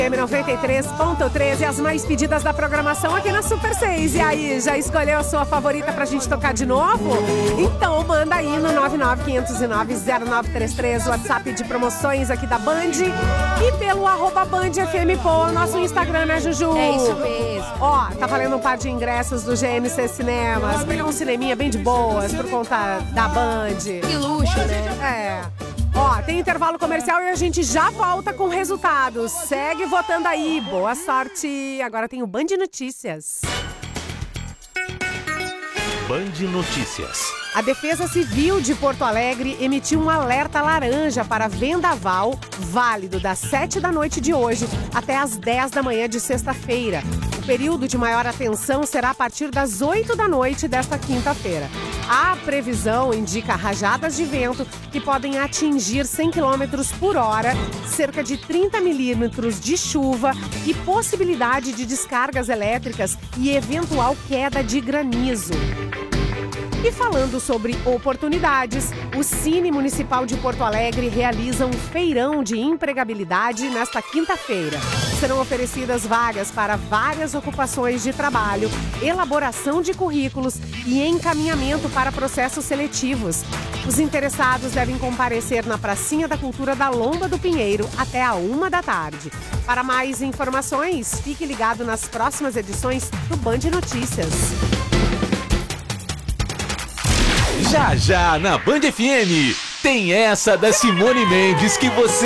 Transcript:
93.13, as mais pedidas da programação aqui na Super 6. E aí, já escolheu a sua favorita pra gente tocar de novo? Então manda aí no 995090933, WhatsApp de promoções aqui da Band, e pelo @BandFMPo, nosso Instagram, né, Juju? É isso mesmo. Ó, tá valendo um par de ingressos do GNC Cinemas, pegar um cineminha bem de boas por conta da Band. Que luxo, né? É. Ó, tem intervalo comercial e a gente já volta com resultados. Segue votando aí. Boa sorte. Agora tem o Band Notícias. Band Notícias. A Defesa Civil de Porto Alegre emitiu um alerta laranja para vendaval válido das 7 da noite de hoje até as 10 da manhã de sexta-feira. O período de maior atenção será a partir das 8 da noite desta quinta-feira. A previsão indica rajadas de vento que podem atingir 100 km por hora, cerca de 30 milímetros de chuva e possibilidade de descargas elétricas e eventual queda de granizo. E falando sobre oportunidades, o Cine Municipal de Porto Alegre realiza um feirão de empregabilidade nesta quinta-feira. Serão oferecidas vagas para várias ocupações de trabalho, elaboração de currículos e encaminhamento para processos seletivos. Os interessados devem comparecer na Pracinha da Cultura da Lomba do Pinheiro até a 1 da tarde. Para mais informações, fique ligado nas próximas edições do Band Notícias. Já já na Band FM tem essa da Simone Mendes que você